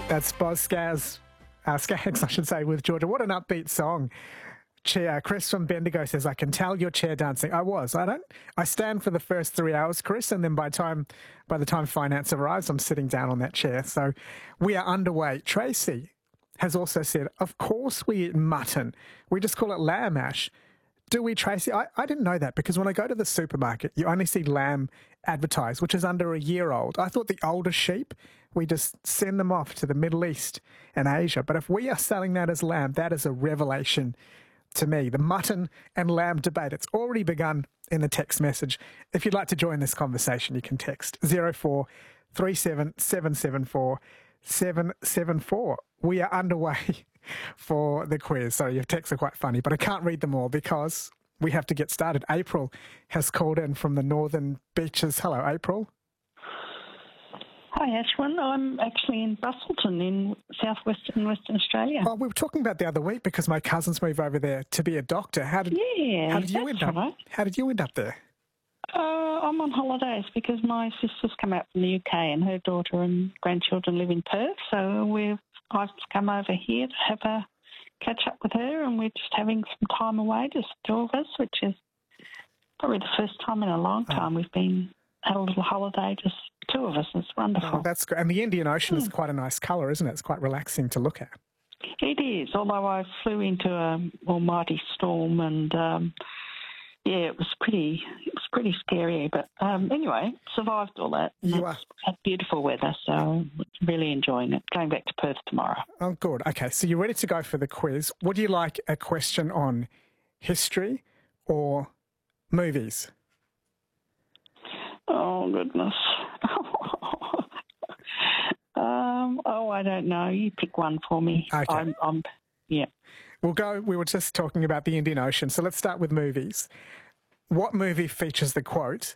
That's Boz Skaggs, I should say, with Georgia. What an upbeat song. Chris from Bendigo says, I can tell you're chair dancing. I stand for the first 3 hours, Chris, and then by the time finance arrives, I'm sitting down on that chair. So we are underway. Tracy has also said, of course we eat mutton. We just call it lamb ash. Do we, Tracy? I didn't know that, because when I go to the supermarket, you only see lamb advertised, which is under a year old. I thought the older sheep, we just send them off to the Middle East and Asia. But if we are selling that as lamb, that is a revelation to me. The mutton and lamb debate, it's already begun in the text message. If you'd like to join this conversation, you can text 0437 774 774. We are underway for the quiz. Sorry, your texts are quite funny, but I can't read them all because we have to get started. April has called in from the Northern Beaches. Hello, April. Hi, Ashwin. I'm actually in Busselton in southwestern Western Australia. Oh, we were talking about the other week because my cousins moved over there to be a doctor. How did you end up? Right. How did you end up there? I'm on holidays because my sister's come out from the UK and her daughter and grandchildren live in Perth. So I've come over here to have a catch up with her, and we're just having some time away, just the two of us, which is probably the first time in a long time we've had a little holiday, just two of us. It's wonderful. Oh, that's good. And the Indian Ocean is quite a nice colour, isn't it? It's quite relaxing to look at. It is, although I flew into an almighty storm and it was pretty scary. But anyway, survived all that. Had beautiful weather, so really enjoying it. Going back to Perth tomorrow. Oh, good. Okay, so you're ready to go for the quiz. Would you like a question on history or movies? Oh, goodness. I don't know. You pick one for me. Okay. Yeah. We were just talking about the Indian Ocean, so let's start with movies. What movie features the quote,